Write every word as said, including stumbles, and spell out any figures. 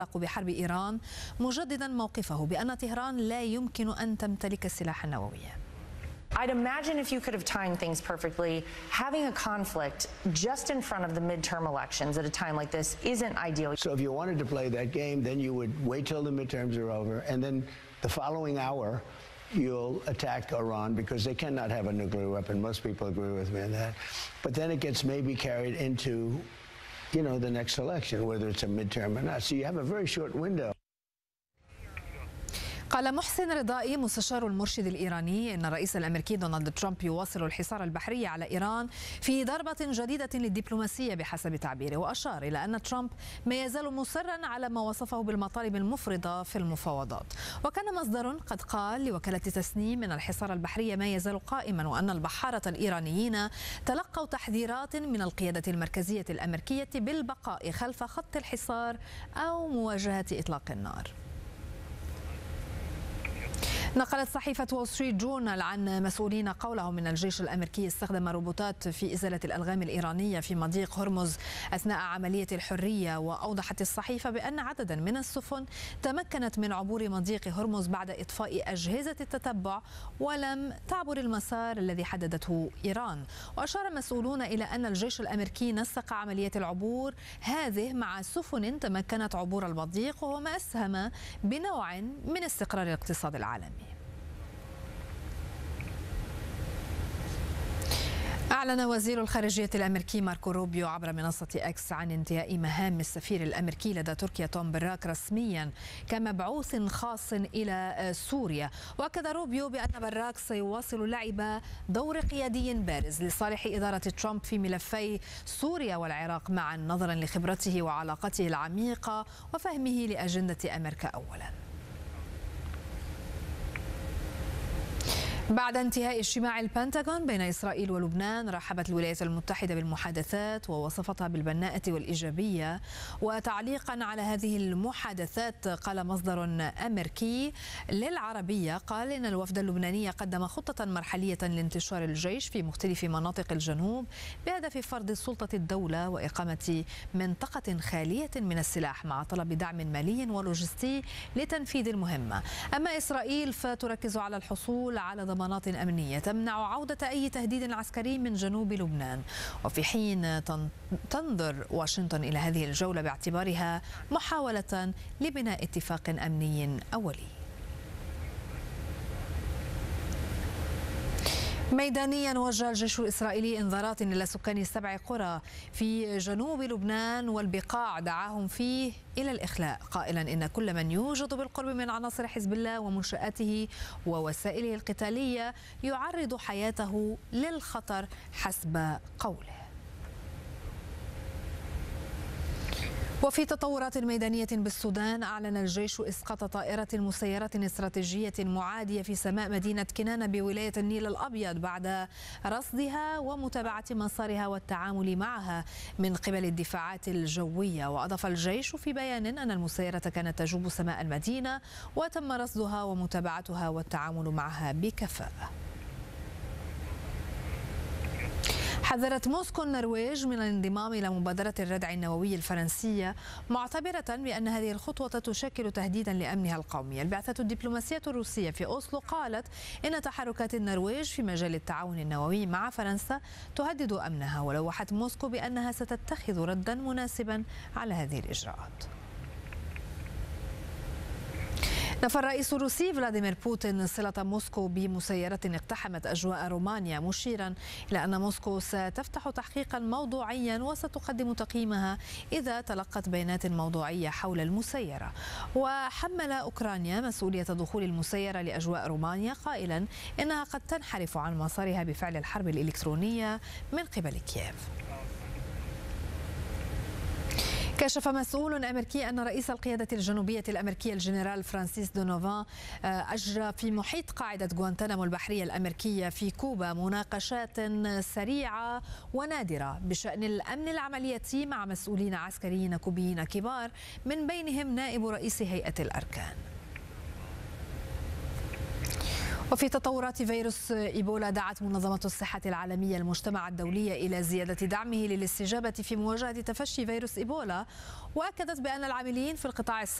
بحرب إيران، مجددا موقفه بأن طهران لا يمكن أن تمتلك السلاح النووي. I'd imagine if you could have timed things perfectly, having a conflict just in front of the midterm elections at a time like this isn't ideal. So if you wanted to play that game, then you would wait till the midterms are over, and then the following hour, you'll attack Iran because they cannot have a nuclear weapon. Most people agree with me on that. But then it gets maybe carried into, you know, the next election, whether it's a midterm or not. So you have a very short window. قال محسن رضائي مستشار المرشد الإيراني إن الرئيس الأمريكي دونالد ترامب يواصل الحصار البحري على إيران في ضربة جديدة للدبلوماسية بحسب تعبيره، وأشار إلى أن ترامب ما يزال مصرا على ما وصفه بالمطالب المفرطة في المفاوضات. وكان مصدر قد قال لوكالة تسنيم أن الحصار البحري ما يزال قائما، وأن البحارة الإيرانيين تلقوا تحذيرات من القيادة المركزية الأمريكية بالبقاء خلف خط الحصار أو مواجهة إطلاق النار. نقلت صحيفة وول ستريت جورنال عن مسؤولين قولهم إن الجيش الأمريكي استخدم روبوتات في إزالة الألغام الإيرانية في مضيق هرمز أثناء عملية الحرية. وأوضحت الصحيفة بأن عددا من السفن تمكنت من عبور مضيق هرمز بعد إطفاء أجهزة التتبع ولم تعبر المسار الذي حددته إيران. وأشار مسؤولون إلى أن الجيش الأمريكي نسق عملية العبور هذه مع سفن تمكنت عبور المضيق، وهو ما أسهم بنوع من استقرار الاقتصاد العالمي. أعلن وزير الخارجية الأمريكي ماركو روبيو عبر منصة إكس عن انتهاء مهام السفير الأمريكي لدى تركيا توم براك رسميا كمبعوث خاص إلى سوريا. وأكد روبيو بأن براك سيواصل لعب دور قيادي بارز لصالح إدارة ترامب في ملفي سوريا والعراق معا، نظرا لخبرته وعلاقته العميقة وفهمه لأجندة أمريكا أولا. بعد انتهاء اجتماع البنتاغون بين إسرائيل ولبنان، رحبت الولايات المتحدة بالمحادثات ووصفتها بالبناءة والإيجابية. وتعليقا على هذه المحادثات قال مصدر أمريكي للعربية قال إن الوفد اللبناني قدم خطة مرحلية لانتشار الجيش في مختلف مناطق الجنوب بهدف فرض سلطة الدولة وإقامة منطقة خالية من السلاح مع طلب دعم مالي ولوجستي لتنفيذ المهمة. أما إسرائيل فتركز على الحصول على ضمانات أمنية تمنع عودة أي تهديد عسكري من جنوب لبنان، وفي حين تنظر واشنطن إلى هذه الجولة باعتبارها محاولة لبناء اتفاق أمني أولي. ميدانيا وجه الجيش الإسرائيلي إنذارات إلى سكان سبع قرى في جنوب لبنان والبقاع دعاهم فيه إلى الإخلاء، قائلا إن كل من يوجد بالقرب من عناصر حزب الله ومنشآته ووسائله القتالية يعرض حياته للخطر حسب قوله. وفي تطورات ميدانية بالسودان، أعلن الجيش إسقاط طائرة مسيرة استراتيجية معادية في سماء مدينة كنانة بولاية النيل الأبيض بعد رصدها ومتابعة مسارها والتعامل معها من قبل الدفاعات الجوية. وأضاف الجيش في بيان أن المسيرة كانت تجوب سماء المدينة وتم رصدها ومتابعتها والتعامل معها بكفاءة. حذرت موسكو النرويج من الانضمام إلى مبادرة الردع النووي الفرنسية، معتبرة بأن هذه الخطوة تشكل تهديدا لأمنها القومي. البعثة الدبلوماسية الروسية في أوسلو قالت إن تحركات النرويج في مجال التعاون النووي مع فرنسا تهدد أمنها، ولوحت موسكو بأنها ستتخذ ردا مناسبا على هذه الإجراءات. نفى الرئيس الروسي فلاديمير بوتين صلة موسكو بمسيرة اقتحمت أجواء رومانيا، مشيرا إلى أن موسكو ستفتح تحقيقا موضوعيا وستقدم تقييمها إذا تلقت بيانات موضوعية حول المسيرة. وحمل أوكرانيا مسؤولية دخول المسيرة لأجواء رومانيا، قائلا إنها قد تنحرف عن مسارها بفعل الحرب الإلكترونية من قبل كييف. كشف مسؤول أمريكي أن رئيس القيادة الجنوبية الأمريكية الجنرال فرانسيس دونوفان أجرى في محيط قاعدة غوانتانامو البحرية الأمريكية في كوبا مناقشات سريعة ونادرة بشأن الأمن العملياتي مع مسؤولين عسكريين كوبيين كبار، من بينهم نائب رئيس هيئة الأركان. وفي تطورات فيروس إيبولا دعت منظمة الصحة العالمية المجتمع الدولي إلى زيادة دعمه للاستجابة في مواجهة تفشي فيروس إيبولا، وأكدت بأن العاملين في القطاع